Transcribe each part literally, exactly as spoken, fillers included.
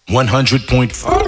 one hundred point four.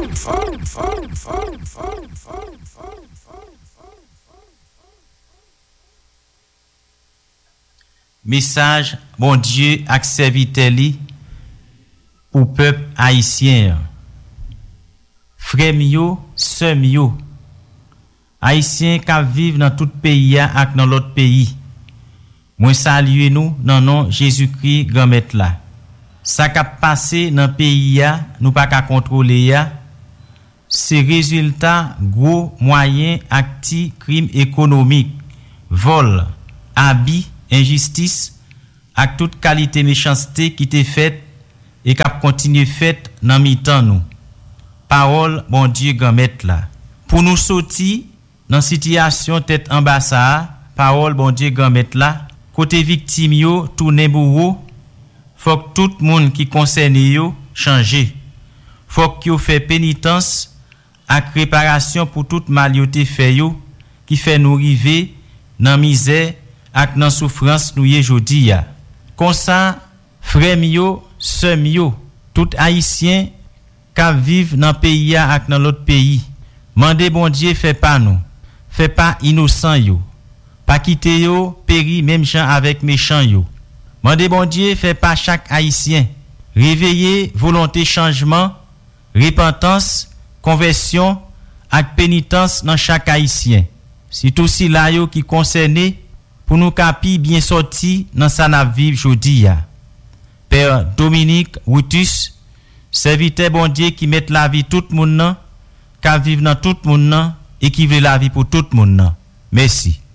Message bon Dieu ak serviteur li pour peuple haïtien. Frère yo, sœur yo, haïtien qui vivent dans tout pays ak dans l'autre pays. Moi salue nous dans nom Jésus-Christ grand maître là. Ça qui passé dans pays a, nous pas qu'à contrôler ya. C'est résultat gros moyen acti crime économique, vol, abus, injustice ak toute qualité méchanceté qui t'est faite et qui continue faite dans mi-temps nous. Parole bon Dieu grand maître là. Pour nous sortir dans situation tête en bas ça, parole bon Dieu grand maître là, côté victime yo tourner bourreau, faut que tout monde qui concerné yo changer. Faut que yo fait pénitence ak réparation pour toute mal yo te fait yo qui fait nous river dans misère ak nan souffrance nou ye jodi ya. Kon sa, frère yo, sœur yo, tout haïtien ka vive dans pays ya ak dans l'autre pays. Mande bon Dieu fait pas nous. Fait pas innocent yo. Pas quitter yo péri même gens avec méchant yo. Mande bon Dieu fait pas chaque haïtien. Réveiller volonté changement, repentance, conversion ak pénitence dans chaque haïtien. C'est tout si la yo qui concerné pour nous capi bien sorti dans sa na vive jodi ya. Père Dominique Routus, serviteur bon Dieu qui met la vie tout moun nan, ka vive dans tout moun nan et qui veut la vie pour tout moun nan. Merci.